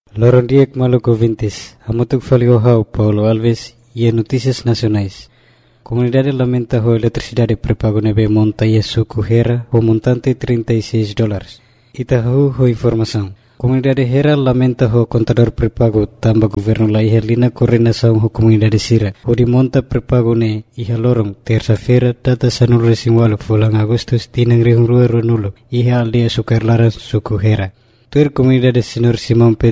Loron Diek Maluco Vintes, Hamutuk Faliohau, Paulo Alves e Notícias Nacionais. Comunidade lamenta a eletricidade pré-pago neve monta e suco Hera, o montante $36. Itahu ho informação. Comunidade Hera lamenta o contador pré-pago tamba governo la ihalina coordenação ho comunidade Sira. O de monta pré-pago ne iha lorong terça-feira data sanul resimwalo fulang Agustus tinang rihung ruero nulo. Iha aldia sukar laran suku Hera. Tur comunidade Senhor Simão